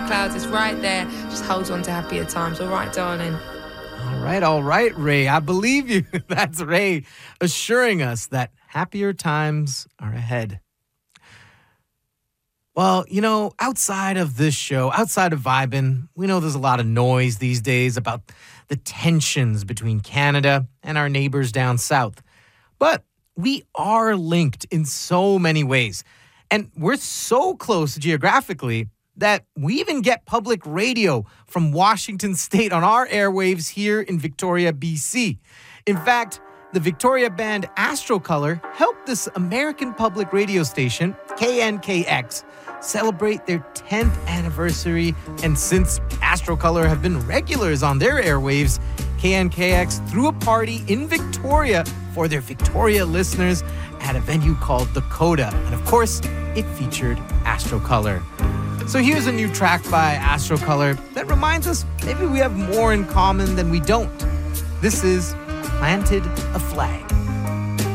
clouds. It's right there. Just hold on to happier times. All right, darling. All right, Ray. I believe you. That's Ray assuring us that happier times are ahead. Well, outside of this show, outside of Vibin', we know there's a lot of noise these days about the tensions between Canada and our neighbors down south. But we are linked in so many ways. And we're so close geographically that we even get public radio from Washington State on our airwaves here in Victoria, BC. In fact, the Victoria band Astrocolor helped this American public radio station, KNKX, celebrate their 10th anniversary. And since Astrocolor have been regulars on their airwaves, KNKX threw a party in Victoria for their Victoria listeners at a venue called The Coda. And of course, it featured Astrocolor. So here's a new track by Astrocolor that reminds us maybe we have more in common than we don't. This is Planted a Flag.